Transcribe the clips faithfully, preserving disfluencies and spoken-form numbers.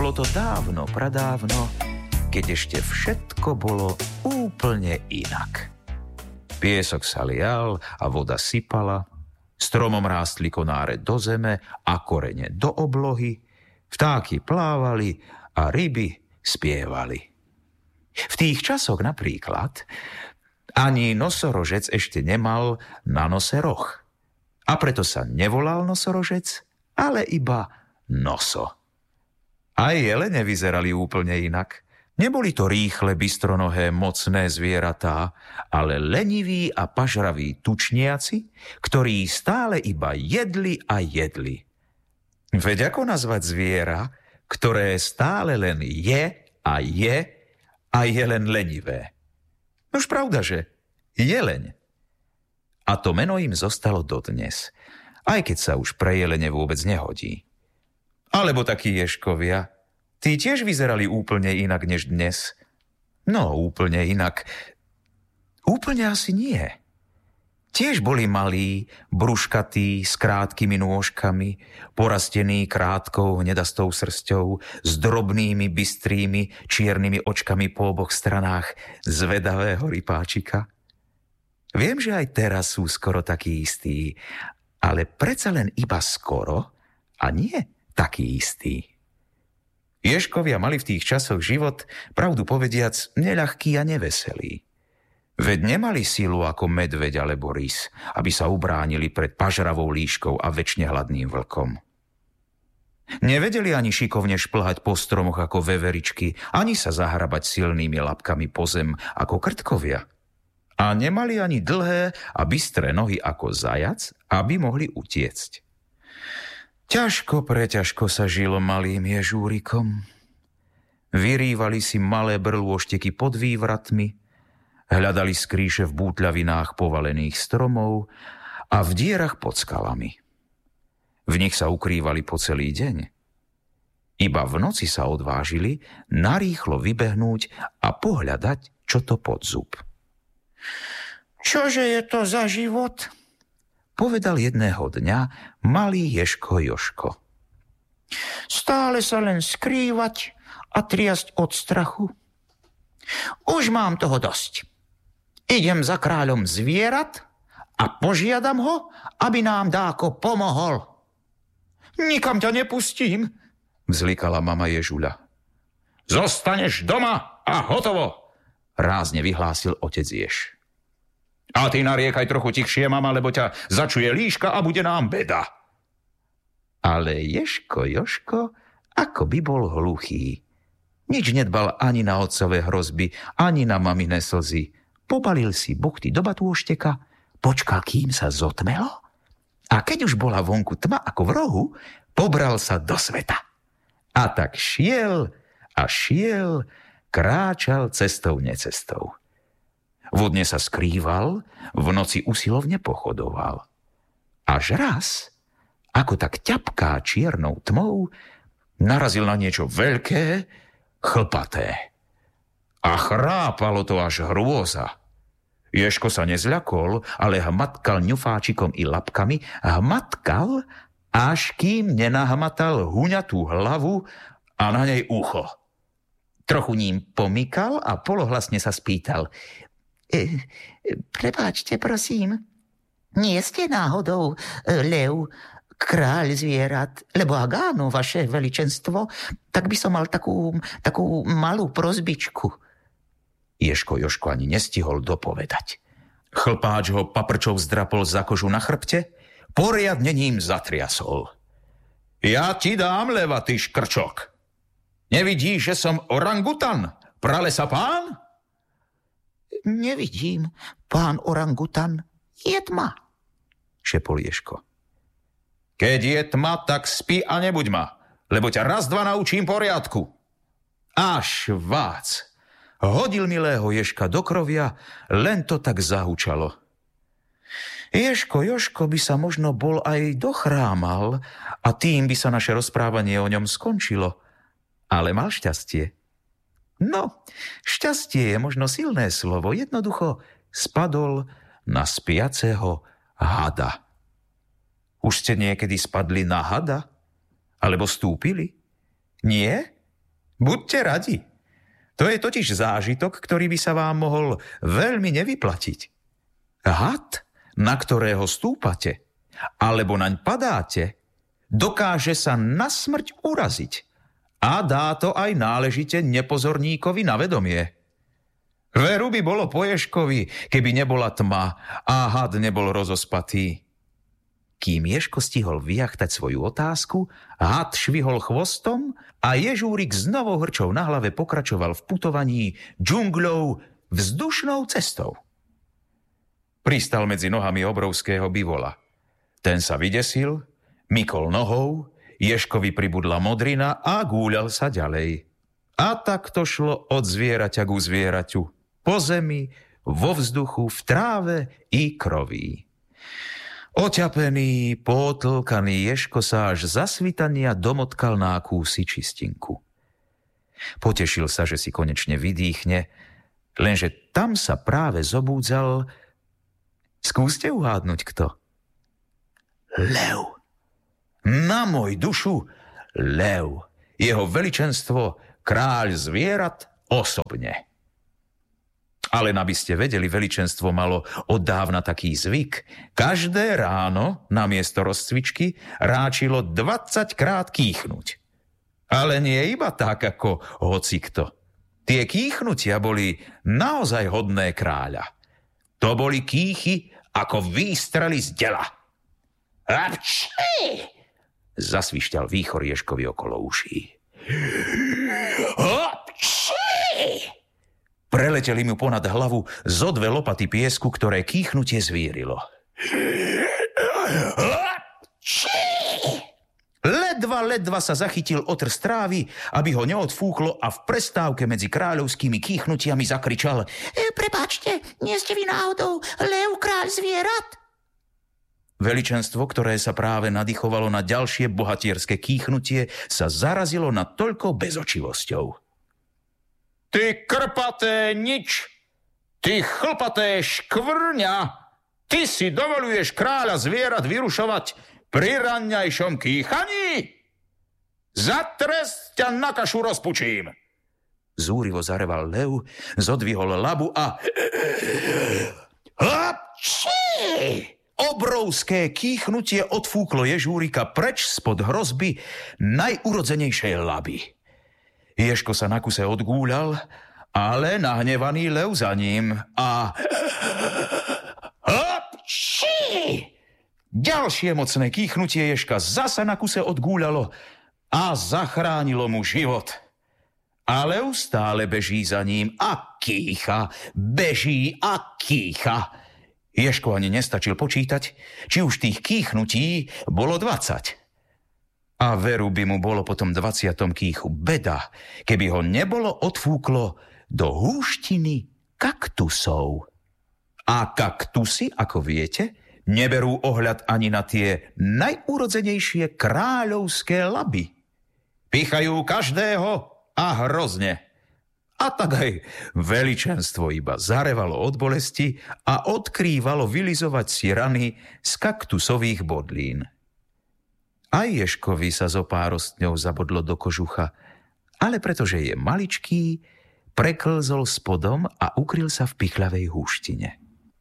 Bolo to dávno, pradávno, keď ešte všetko bolo úplne inak. Piesok sa lial a voda sypala, stromom rástli konáre do zeme a korene do oblohy, vtáky plávali a ryby spievali. V tých časoch napríklad ani nosorožec ešte nemal na nose roh. A preto sa nevolal nosorožec, ale iba noso. Aj jelene vyzerali úplne inak. Neboli to rýchle, bystronohé, mocné zvieratá, ale leniví a pažraví tučniaci, ktorí stále iba jedli a jedli. Veď ako nazvať zviera, ktoré stále len je a je a je len lenivé? Nož pravda, že jeleň. A to meno im zostalo dodnes, aj keď sa už pre jelene vôbec nehodí. Alebo takí ježkovia. Tí tiež vyzerali úplne inak než dnes. No, úplne inak. Úplne asi nie. Tiež boli malí, bruškatí, s krátkými nôžkami, porastení krátkou hnedastou srsťou, s drobnými, bystrými, čiernymi očkami po oboch stranách zvedavého rypáčika. Viem, že aj teraz sú skoro takí istí, ale predsa len iba skoro a nie taký istý. Ježkovia mali v tých časoch život, pravdu povediac, neľahký a neveselý. Veď nemali silu ako medveď alebo rys, aby sa ubránili pred pažravou líškou a večne hladným vlkom. Nevedeli ani šikovne šplhať po stromoch ako veveričky, ani sa zahrabať silnými labkami po zem ako krtkovia. A nemali ani dlhé a bystré nohy ako zajac, aby mohli utiecť. Ťažko, preťažko sa žilo malým ježúrikom. Vyrývali si malé brlôšteky pod vývratmi, hľadali skrýše v bútľavinách povalených stromov a v dierach pod skalami. V nich sa ukrývali po celý deň. Iba v noci sa odvážili narýchlo vybehnúť a pohľadať, čo to pod zub. Čože je to za život? Povedal jedného dňa malý ježko Jožko. Stále sa len skrývať a triasť od strachu. Už mám toho dosť. Idem za kráľom zvierat a požiadam ho, aby nám dáko pomohol. Nikam ťa nepustím, vzlikala mama ježuľa. Zostaneš doma a hotovo, rázne vyhlásil otec jež. A ty nariekaj trochu tichšie, mama, lebo ťa začuje líška a bude nám beda. Ale ježko Jožko ako by bol hluchý. Nič nedbal ani na otcové hrozby, ani na mamine slzy. Pobalil si buchty do batôšteka, počkal, kým sa zotmelo, a keď už bola vonku tma ako v rohu, pobral sa do sveta. A tak šiel a šiel, kráčal cestou necestou. Vodne sa skrýval, v noci usilovne pochodoval. Až raz, ako tak ťapká čiernou tmou, narazil na niečo veľké, chlpaté. A chrápalo to až hrôza. Ježko sa nezľakol, ale hmatkal ňufáčikom i labkami, hmatkal, až kým nenahmatal huňatú hlavu a na nej ucho. Trochu ním pomykal a polohlasne sa spýtal. E, prepáčte, prosím, nie ste náhodou lev, kráľ zvierat, lebo ak áno, vaše veličenstvo, tak by som mal takú, takú malú prosbičku. Ježko Jožko ani nestihol dopovedať. Chlpáč ho paprčou zdrapol za kožu na chrbte, poriadne ním zatriasol. Ja ti dám leva, ty škrčok. Nevidíš, že som orangutan, pralesa pán? Nevidím, pán orangutan, je tma, šepol Ježko. Keď je tma, tak spí a nebuď ma, lebo ťa raz dva naučím poriadku. Až vác. Hodil milého Ježka do krovia, len to tak zahučalo. Ježko Jožko by sa možno bol aj dochrámal a tým by sa naše rozprávanie o ňom skončilo. Ale mal šťastie. No, šťastie je možno silné slovo. Jednoducho spadol na spiaceho hada. Už ste niekedy spadli na hada? Alebo stúpili? Nie? Buďte radi. To je totiž zážitok, ktorý by sa vám mohol veľmi nevyplatiť. Had, na ktorého stúpate, alebo naň padáte, dokáže sa na smrť uraziť a dá to aj náležite nepozorníkovi na vedomie. Veru by bolo po Ježkovi, keby nebola tma a had nebol rozospatý. Kým Ježko stihol vyjachtať svoju otázku, had švihol chvostom a Ježúrik s novou hrčou na hlave pokračoval v putovaní džungľou vzdušnou cestou. Pristal medzi nohami obrovského bivola. Ten sa vydesil, mykol nohou, Ježkovi pribudla modrina a gúľal sa ďalej. A tak to šlo od zvieraťa ku zvieraťu, po zemi, vo vzduchu, v tráve i kroví. Oťapený, potlkaný Ježko sa až za svitania domotkal na akúsi čistinku. Potešil sa, že si konečne vydýchne, lenže tam sa práve zobúdzal. Skúste uhádnuť kto? Lev. Na môj dušu, lev. Jeho veličenstvo, kráľ zvierat, osobne. Ale aby ste vedeli, veličenstvo malo od dávna taký zvyk. Každé ráno namiesto rozcvičky ráčilo dvadsaťkrát kýchnuť. Ale nie iba tak, ako hocikto. Tie kýchnutia boli naozaj hodné kráľa. To boli kýchy ako výstrely z dela. Apči! Zasvišťal výchor Ježkovi okolo uší. Apči! Preleteli mu ponad hlavu zo dve lopaty piesku, ktoré kýchnutie zvírilo. Ledva, ledva sa zachytil otr strávy, aby ho neodfúchlo a v prestávke medzi kráľovskými kýchnutiami zakričal: e, prepáčte, nie ste vy náhodou lev, kráľ zvierat? Veličenstvo, ktoré sa práve nadýchovalo na ďalšie bohatierské kýchnutie, sa zarazilo nad toľkou bezočivosťou. Ty krpaté nič! Ty chlpaté škvrňa! Ty si dovoluješ kráľa zvierat vyrušovať pri raňajšom kýchaní? Za trest ťa na kašu rozpučím! Zúrivo zareval lev, zodvihol labu a... Hapči! Obrovské kýchnutie odfúklo Ježúrika preč spod hrozby najurodzenejšej laby. Ježko sa na kuse odgúľal, ale nahnevaný lev za ním a... Hapči! Ďalšie mocné kýchnutie Ježka zasa na kuse odgúľalo a zachránilo mu život. A lev stále beží za ním a kýcha, beží a kýcha. Ježko ani nestačil počítať, či už tých kýchnutí bolo dvadsať. A veru by mu bolo potom dvaciatom kýchu beda, keby ho nebolo odfúklo do húštiny kaktusov. A kaktusy, ako viete, neberú ohľad ani na tie najurodzenejšie kráľovské laby. Pichajú každého a hrozne. A tak aj veličenstvo iba zarevalo od bolesti a odkrývalo vylizovať si rany z kaktusových bodlín. Aj Ježkovi sa zo pár ostňov zabodlo do kožucha, ale pretože je maličký, preklzol spodom a ukryl sa v pichľavej húštine.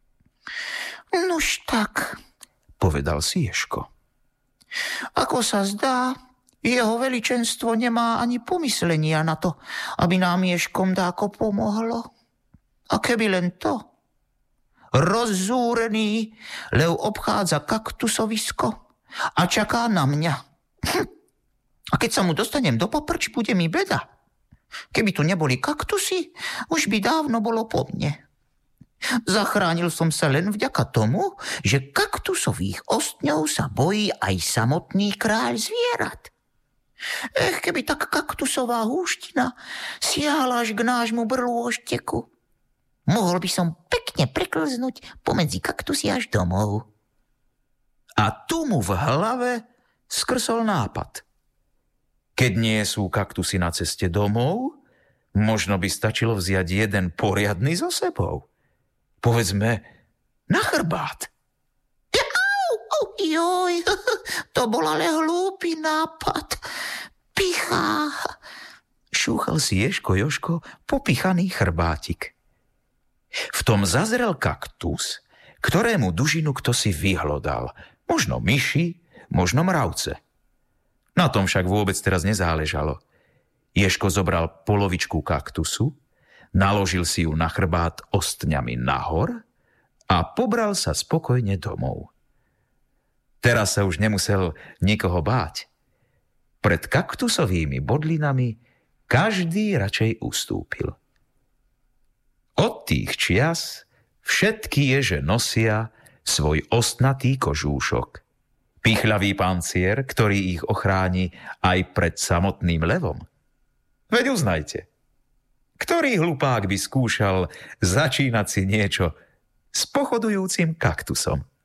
Nuž tak, povedal si Ježko. Ako sa zdá, jeho veličenstvo nemá ani pomyslenia na to, aby nám Ježkom dáko pomohlo. A keby len to. Rozzúrený lev obchádza kaktusovisko a čaká na mňa. Hm. A keď sa mu dostanem do paprč, bude mi beda. Keby tu neboli kaktusy, už by dávno bolo po mne. Zachránil som sa len vďaka tomu, že kaktusových ostňov sa bojí aj samotný kráľ zvierat. Ech, keby tak kaktusová húština siahala až k nášmu brlôžteku. Mohol by som pekne preklznúť pomedzi kaktusy až domov. A tu mu v hlave skrsol nápad. Keď nie sú kaktusy na ceste domov, možno by stačilo vziať jeden poriadny so sebou. Povedzme, na chrbát. Joj, to bol ale hlúpy nápad. Pichá. Počúchal si Ježko Jožko popichaný chrbátik. V tom zazrel kaktus, ktorému dužinu ktosi vyhlodal. Možno myši, možno mravce. Na tom však vôbec teraz nezáležalo. Ježko zobral polovičku kaktusu, naložil si ju na chrbát ostňami nahor a pobral sa spokojne domov. Teraz sa už nemusel nikoho báť. Pred kaktusovými bodlinami každý radšej ustúpil. Od tých čias všetky ježe nosia svoj ostnatý kožúšok. Pichľavý pancier, ktorý ich ochráni aj pred samotným levom. Veď uznajte, ktorý hlupák by skúšal začínať si niečo s pochodujúcim kaktusom?